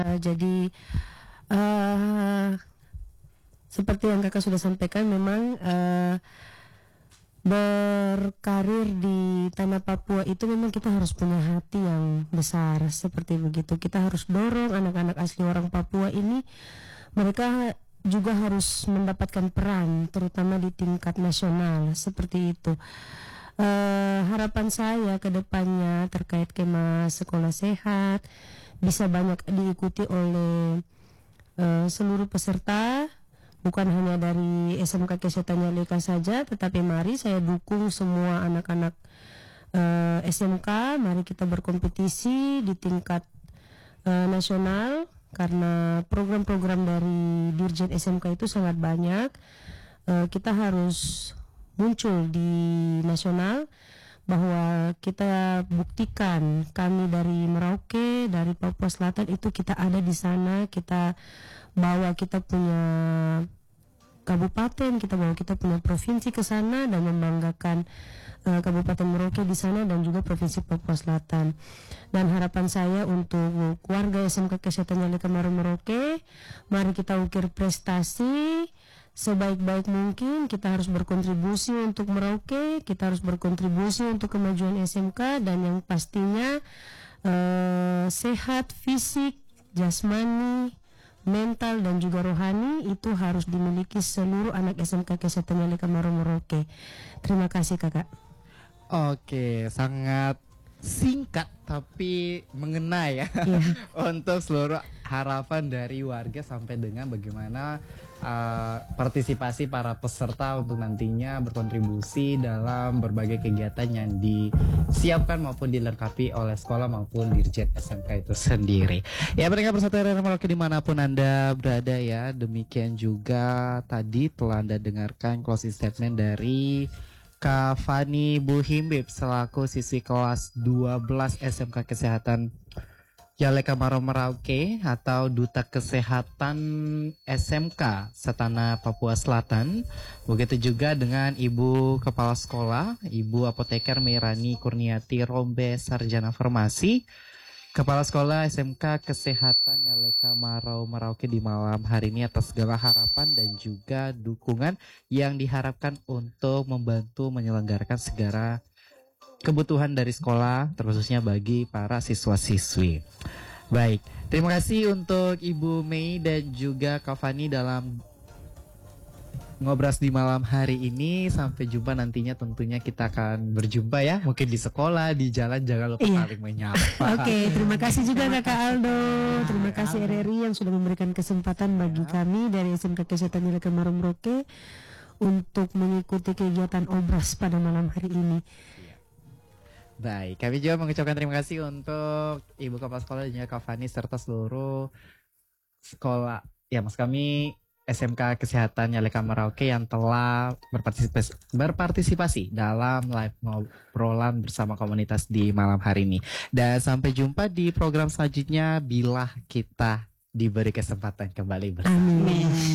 Jadi eh, seperti yang kakak sudah sampaikan, memang berkarir di tanah Papua itu memang kita harus punya hati yang besar seperti begitu. Kita harus dorong anak-anak asli orang Papua ini, mereka juga harus mendapatkan peran terutama di tingkat nasional seperti itu. Harapan saya ke depannya terkait kemah sekolah sehat bisa banyak diikuti oleh seluruh peserta, bukan hanya dari SMK Kesehatan Nyaleka saja, tetapi mari saya dukung semua anak-anak SMK. Mari kita berkompetisi di tingkat nasional, karena program-program dari Dirjen SMK itu sangat banyak. Kita harus muncul di nasional, bahwa kita buktikan kami dari Merauke, dari Papua Selatan itu kita ada di sana, kita bawa kita punya kabupaten, kita bawa kita punya provinsi ke sana dan membanggakan Kabupaten Merauke di sana dan juga Provinsi Papua Selatan. Dan harapan saya untuk warga SMK Kesehatan Nyaleka Merauke, mari kita ukir prestasi sebaik-baik mungkin. Kita harus berkontribusi untuk Merauke, kita harus berkontribusi untuk kemajuan SMK, dan yang pastinya sehat fisik, jasmani, mental dan juga rohani itu harus dimiliki seluruh anak SMK Kesehatan Nyaleka Merauke. Terima kasih kakak. Oke, sangat singkat tapi mengena ya. Untuk seluruh harapan dari warga sampai dengan bagaimana partisipasi para peserta untuk nantinya berkontribusi dalam berbagai kegiatan yang disiapkan maupun dilengkapi oleh sekolah maupun Dirjen SMK itu sendiri. Ya, pendengar Persatuan Merauke dimanapun Anda berada ya, demikian juga tadi telah Anda dengarkan closing statement dari Kak Fani Buhimbib selaku siswi kelas 12 SMK Kesehatan Nyaleka Merauke atau Duta Kesehatan SMK Setana Papua Selatan. Begitu juga dengan Ibu Kepala Sekolah, Ibu Apoteker Merani Kurniati Rombe Sarjana Farmasi, Kepala Sekolah SMK Kesehatan Nyaleka Merauke di malam hari ini, atas segala harapan dan juga dukungan yang diharapkan untuk membantu menyelenggarakan segala kebutuhan dari sekolah, terkhususnya bagi para siswa-siswi. Baik, terima kasih untuk Ibu Mei dan juga Kak Fani dalam ngobras di malam hari ini. Sampai jumpa nantinya, tentunya kita akan berjumpa ya, mungkin di sekolah, di jalan, jangan lupa saling menyapa. Oke, terima kasih juga Kakak Aldo. Terima kasih RRI yang sudah memberikan kesempatan bagi kami dari SMK Kesehatan Nyaleka Merauke untuk mengikuti kegiatan obras pada malam hari ini. Baik, kami juga mengucapkan terima kasih untuk Ibu Kepala Sekolah dan juga Kak Fani serta seluruh sekolah ya mas kami SMK Kesehatan Nyaleka Merauke yang telah berpartisipasi dalam live ngobrolan bersama komunitas di malam hari ini. Dan sampai jumpa di program selanjutnya bila kita diberi kesempatan kembali bersama. Amin.